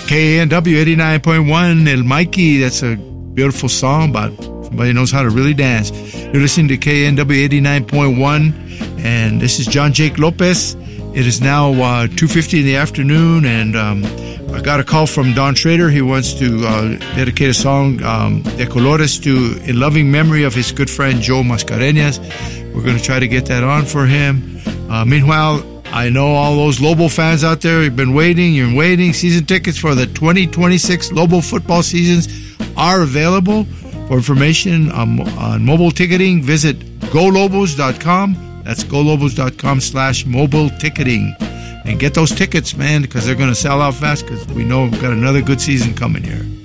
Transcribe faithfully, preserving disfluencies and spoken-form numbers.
K A N W eighty-nine point one, El Mikey. That's a beautiful song about somebody who knows how to really dance. You're listening to K A N W eighty-nine point one, and this is John Jake Lopez. It is now uh, two fifty in the afternoon, and um, I got a call from Don Schrader. He wants to uh, dedicate a song, um, De Colores, to in loving memory of his good friend Joe Mascareñas. We're going to try to get that on for him. Uh, meanwhile, I know all those Lobo fans out there, you've been waiting, you're waiting. Season tickets for the twenty twenty-six Lobo football seasons are available. For information on, on mobile ticketing, visit go lobos dot com. That's go lobos dot com slash mobile ticketing. And get those tickets, man, because they're going to sell out fast because we know we've got another good season coming here.